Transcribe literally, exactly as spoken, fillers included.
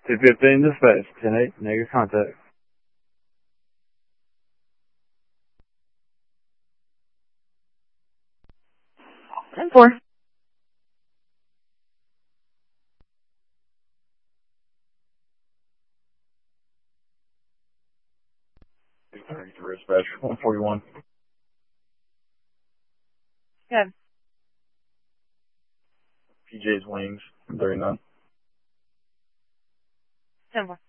two fifteen dispatch, ten eight, negative contact. ten four. Dispatch, one forty-one. Good. P J's Wings, thirty-nine. ten four.